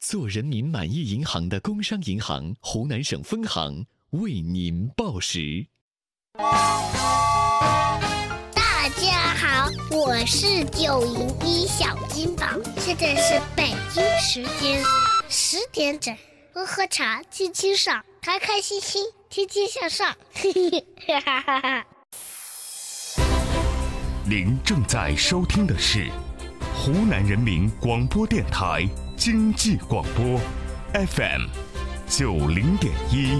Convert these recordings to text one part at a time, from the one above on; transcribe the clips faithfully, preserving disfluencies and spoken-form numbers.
做人民满意银行的工商银行湖南省分行为您报时。 大家好，我是九零一小金宝，现在是北京时间十点整，喝喝茶，轻轻赏，开开心心，天天向上。哈哈哈哈。 您正在收听的是湖南人民广播电台经济广播 F M 九零点一。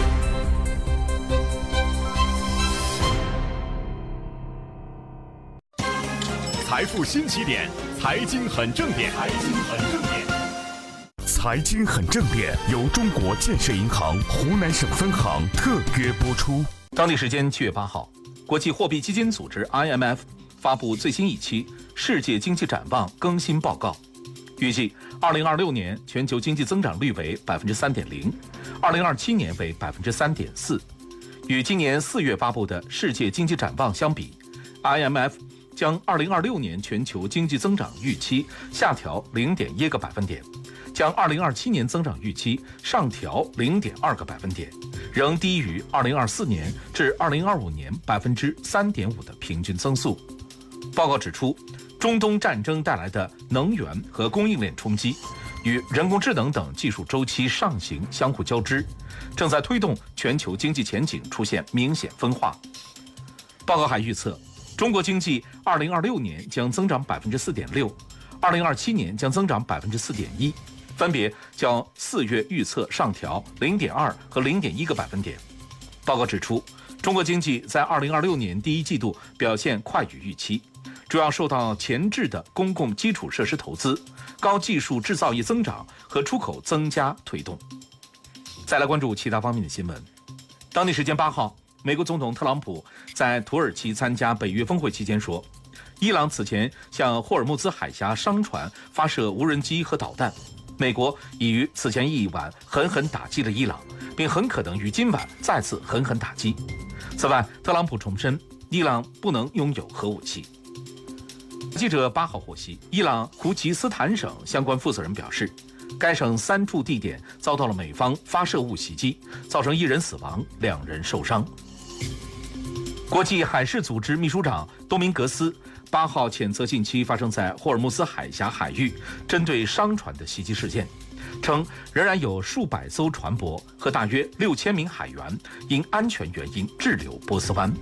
财富新起点，财经很正点，财经很正点。 财经很正点由中国建设银行湖南省分行特约播出。 当地时间七月八号，国际货币基金组织 I M F 发布最新一期世界经济展望更新报告，预计二零二六年全球经济增长率为百分之三点零，二零二七年为百分之三点四。与今年四月发布的世界经济展望相比 ，I M F 将二零二六年全球经济增长预期下调零点一个百分点，将二零二七年增长预期上调零点二个百分点，仍低于二零二四年至二零二五年百分之三点五的平均增速。报告指出，中东战争带来的能源和供应链冲击，与人工智能等技术周期上行相互交织，正在推动全球经济前景出现明显分化。报告还预测，中国经济二零二六年将增长百分之四点六，二零二七年将增长百分之四点一，分别较四月预测上调零点二和零点一个百分点。报告指出，中国经济在二零二六年第一季度表现快于预期，主要受到前置的公共基础设施投资、高技术制造业增长和出口增加推动。再来关注其他方面的新闻。当地时间八号，美国总统特朗普在土耳其参加北约峰会期间说，伊朗此前向霍尔木兹海峡商船发射无人机和导弹，美国已于此前一晚狠狠打击了伊朗，并很可能于今晚再次狠狠打击。此外，特朗普重申，伊朗不能拥有核武器。记者八号获悉，伊朗胡奇斯坦省相关负责人表示，该省三处地点遭到了美方发射物袭击，造成一人死亡，两人受伤。国际海事组织秘书长多明格斯八号谴责近期发生在霍尔木兹海峡海域针对商船的袭击事件，称仍然有数百艘船舶和大约六千名海员因安全原因滞留波斯湾。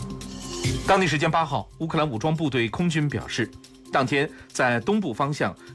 当地时间八号，乌克兰武装部队空军表示，当天在东部方向